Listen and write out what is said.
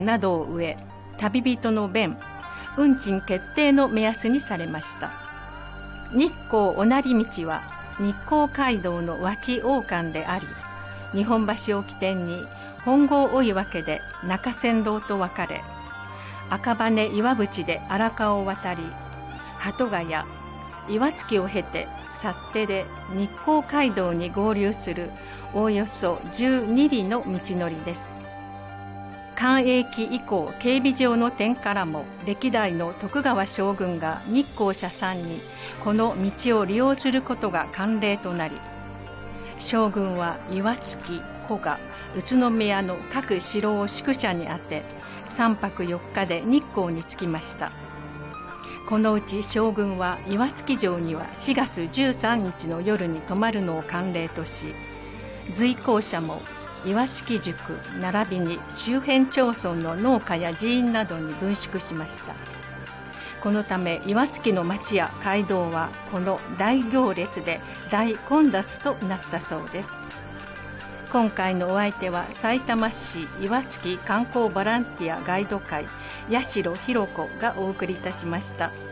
などを植え、旅人の便、運賃決定の目安にされました。日光御成道は日光街道の脇王冠であり、日本橋を起点に本郷追分で中山道と分かれ、赤羽岩淵で荒川を渡り、鳩ヶ谷、岩槻を経て幸手で日光街道に合流するおおよそ12里の道のりです。寛永期以降、警備上の点からも歴代の徳川将軍が日光社参にこの道を利用することが慣例となり、将軍は岩槻、古賀、宇都宮の各城を宿舎にあて3泊4日で日光に着きました。このうち将軍は岩槻城には4月13日の夜に泊まるのを慣例とし、随行者も岩槻宿並びに周辺町村の農家や寺院などに分宿しました。このため岩槻の町や街道はこの大行列で大混雑となったそうです。今回のお相手はさいたま市岩槻観光ボランティアガイド会八代ひろ子がお送りいたしました。